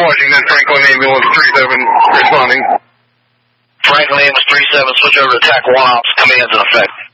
Washington, Franklin Ambulance 37 responding. Franklin Ambulance 37, switch over to TAC 1 Ops, commands in effect.